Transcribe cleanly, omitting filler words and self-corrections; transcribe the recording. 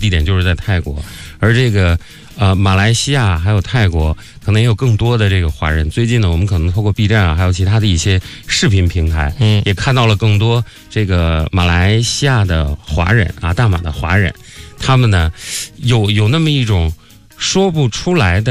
地点就是在泰国，而这个马来西亚还有泰国可能也有更多的这个华人。最近呢，我们可能透过 B 站啊，还有其他的一些视频平台，也看到了更多这个马来西亚的华人啊，大马的华人，他们呢有那么一种说不出来的